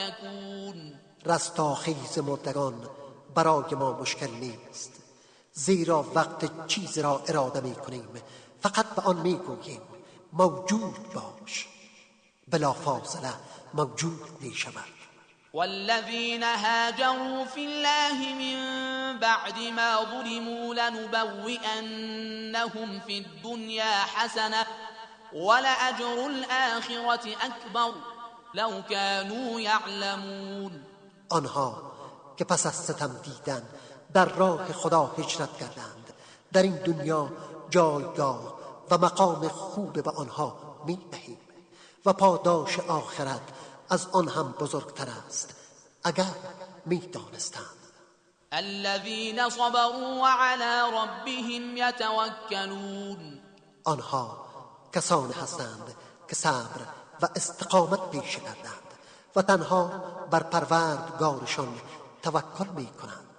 يتفككون رستاخیز مردگان برای ما مشکل نیست، زیرا وقت چیزی را اراده می کنیم فقط به آن می گوییم موجود باش، بلا فاصله موجود می شود. والذين هاجروا في الله من بعد ما ظلموا لنبوئنهم في الدنيا حسنة ولأجر الآخرة أكبر لو كانوا يعلمون. آنها که پس از ستم دیدن در راه خدا هجرت کردند، در این دنیا جایگاه و مقام خوب به آنها می دهیم و پاداش آخرت از آن هم بزرگتر است اگر می دانستند. الذين صبروا وعلى ربهم يتوكلون. آنها کسانی هستند که صبر و استقامت پیشه کردند و تنها بر پروردگارشان توکل می کنند.